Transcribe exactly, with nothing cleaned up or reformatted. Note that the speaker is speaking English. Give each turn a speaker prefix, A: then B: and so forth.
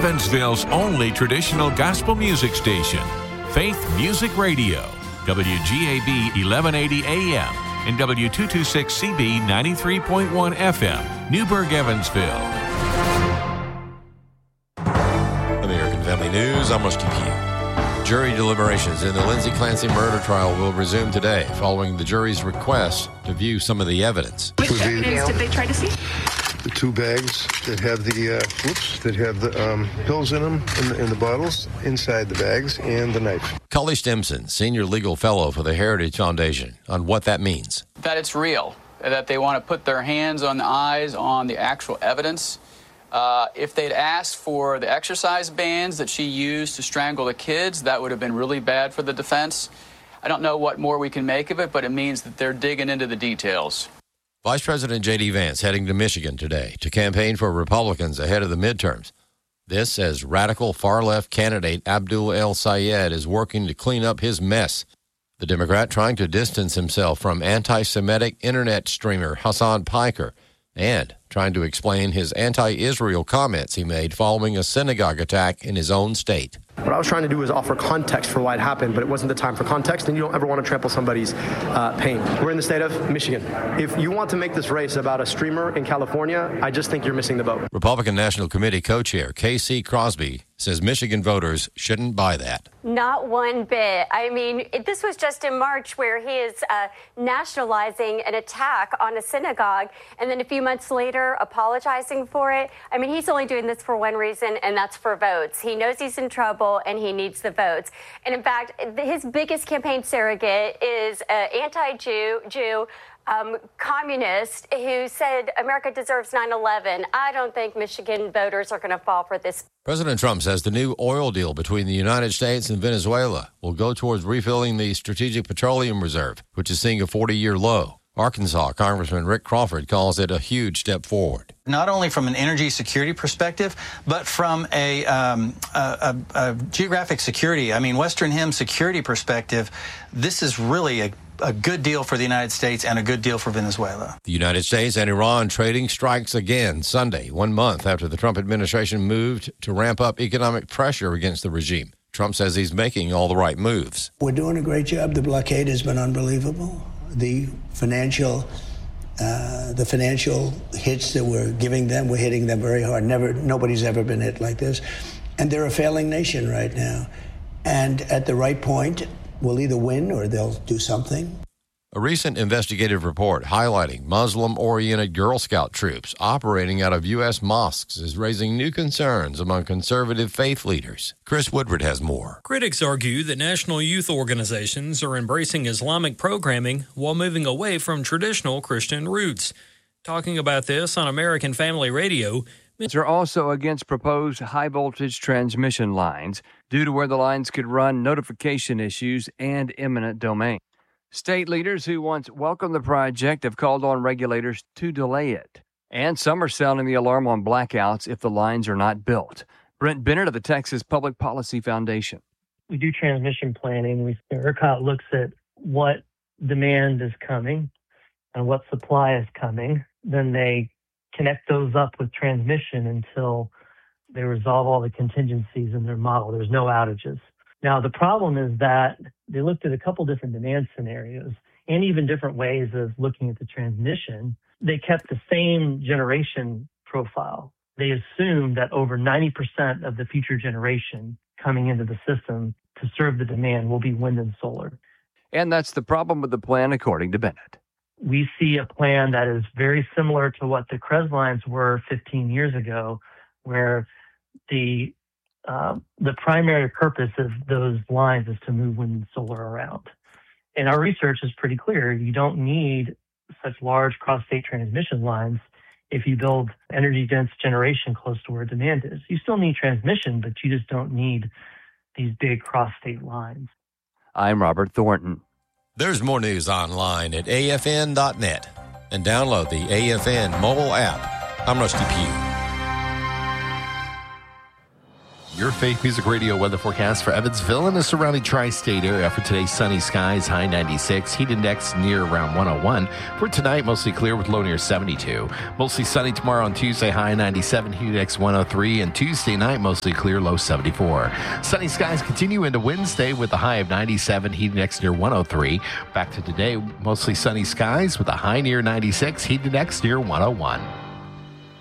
A: Evansville's only traditional gospel music station, Faith Music Radio, W G A B eleven eighty A M and W two twenty-six C B ninety-three point one F M, Newburgh, Evansville.
B: American Family News, I'm Rusty Pugh. Jury deliberations in the Lindsay Clancy murder trial will resume today following the jury's request to view some of the evidence.
C: Which evidence did they try to see?
D: The two bags that have the uh, whoops that have the um, pills in them in the, in the bottles inside the bags and the knife.
B: Cully Stimson, senior legal fellow for the Heritage Foundation, on what that means.
E: That it's real, that they want to put their hands on the eyes on the actual evidence. Uh, if they'd asked for the exercise bands that she used to strangle the kids, that would have been really bad for the defense. I don't know what more we can make of it, but it means that they're digging into the details.
B: Vice President J D. Vance heading to Michigan today to campaign for Republicans ahead of the midterms. This as radical far-left candidate Abdul El Sayed is working to clean up his mess. The Democrat trying to distance himself from anti-Semitic internet streamer Hassan Piker and trying to explain his anti-Israel comments he made following a synagogue attack in his own state.
F: What I was trying to do was offer context for why it happened, but it wasn't the time for context, and you don't ever want to trample somebody's uh, pain. We're in the state of Michigan. If you want to make this race about a streamer in California, I just think you're missing the boat.
B: Republican National Committee co-chair K C Crosby says Michigan voters shouldn't buy that.
G: Not one bit. I mean, it, this was just in March where he is uh, nationalizing an attack on a synagogue, and then a few months later apologizing for it. I mean, he's only doing this for one reason, and that's for votes. He knows he's in trouble, and he needs the votes. And in fact, his biggest campaign surrogate is an anti-Jew, Jew, um, communist who said America deserves nine eleven. I don't think Michigan voters are going to fall for this.
B: President Trump says the new oil deal between the United States and Venezuela will go towards refilling the Strategic Petroleum Reserve, which is seeing a forty-year low. Arkansas Congressman Rick Crawford calls it a huge step forward.
H: Not only from an energy security perspective, but from a, um, a, a, a geographic security, I mean, Western Hemisphere security perspective, this is really a, a good deal for the United States and a good deal for Venezuela.
B: The United States and Iran trading strikes again Sunday, one month after the Trump administration moved to ramp up economic pressure against the regime. Trump says he's making all the right moves.
I: We're doing a great job. The blockade has been unbelievable. The financial, uh, the financial hits that we're giving them, we're hitting them very hard. Never, nobody's ever been hit like this, and they're a failing nation right now. And at the right point, we'll either win or they'll do something.
B: A recent investigative report highlighting Muslim-oriented Girl Scout troops operating out of U S mosques is raising new concerns among conservative faith leaders. Chris Woodward has more.
J: Critics argue that national youth organizations are embracing Islamic programming while moving away from traditional Christian roots. Talking about this on American Family Radio,
K: They're also against proposed high-voltage transmission lines due to where the lines could run notification issues and eminent domain. State leaders who once welcomed the project have called on regulators to delay it. And some are sounding the alarm on blackouts if the lines are not built. Brent Bennett of the Texas Public Policy Foundation.
L: We do transmission planning. We, ERCOT looks at what demand is coming and what supply is coming. Then they connect those up with transmission until they resolve all the contingencies in their model. There's no outages. Now, the problem is that they looked at a couple different demand scenarios and even different ways of looking at the transmission. They kept the same generation profile. They assumed that over ninety percent of the future generation coming into the system to serve the demand will be wind and solar.
K: And that's the problem with the plan, according to Bennett.
L: We see a plan that is very similar to what the C R E S lines were fifteen years ago, where the Uh, the primary purpose of those lines is to move wind and solar around. And our research is pretty clear. You don't need such large cross-state transmission lines if you build energy-dense generation close to where demand is. You still need transmission, but you just don't need these big cross-state lines.
K: I'm Robert Thornton.
B: There's more news online at A F N dot net and download the A F N mobile app. I'm Rusty Pugh.
C: Your Faith Music Radio weather forecast for Evansville and the surrounding tri-state area. For today, sunny skies, high ninety-six, heat index near around one oh one. For tonight, mostly clear with low near seventy-two. Mostly sunny tomorrow on Tuesday, high ninety-seven, heat index one oh three, and Tuesday night, mostly clear, low seventy-four. Sunny skies continue into Wednesday with a high of ninety-seven, heat index near one oh three. Back to today, mostly sunny skies with a high near ninety-six, heat index near one oh one.